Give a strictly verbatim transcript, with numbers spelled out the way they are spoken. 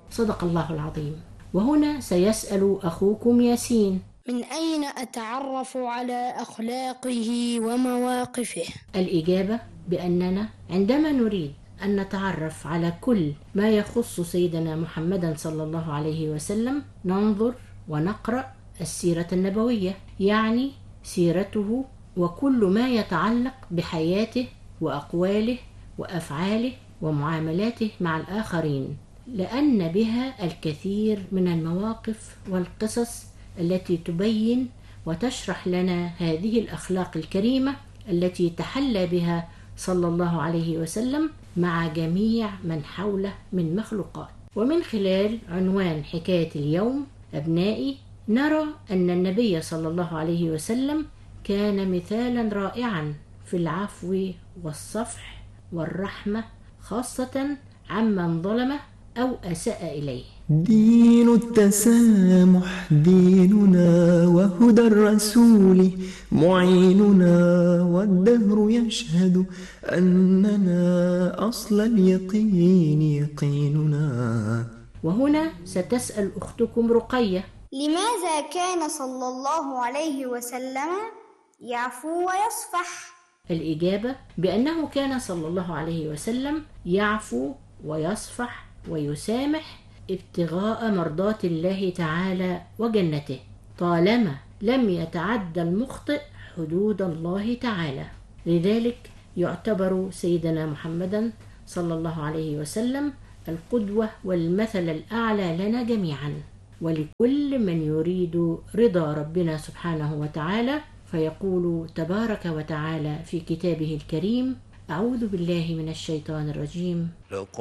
صدق الله العظيم. وهنا سيسأل أخوكم ياسين: من أين أتعرف على أخلاقه ومواقفه؟ الإجابة بأننا عندما نريد أن نتعرف على كل ما يخص سيدنا محمد صلى الله عليه وسلم ننظر ونقرأ السيرة النبوية، يعني سيرته وكل ما يتعلق بحياته وأقواله وأفعاله ومعاملاته مع الآخرين، لأن بها الكثير من المواقف والقصص التي تبين وتشرح لنا هذه الأخلاق الكريمة التي تحلى بها صلى الله عليه وسلم مع جميع من حوله من مخلوقات. ومن خلال عنوان حكاية اليوم أبنائي نرى أن النبي صلى الله عليه وسلم كان مثالا رائعا في العفو والصفح والرحمة، خاصة عمن ظلمه أو أساء إليه. دين التسامح ديننا وهدى الرسول معيننا، والدهر يشهد أننا أصل اليقين يقيننا. وهنا ستسأل أختكم رقية: لماذا كان صلى الله عليه وسلم يعفو ويصفح؟ الإجابة بأنه كان صلى الله عليه وسلم يعفو ويصفح ويسامح ابتغاء مرضات الله تعالى وجنته، طالما لم يتعدى المخطئ حدود الله تعالى. لذلك يعتبر سيدنا محمدا صلى الله عليه وسلم القدوة والمثل الأعلى لنا جميعا، ولكل من يريد رضا ربنا سبحانه وتعالى. فيقول تبارك وتعالى في كتابه الكريم: أعوذ بالله من الشيطان الرجيم.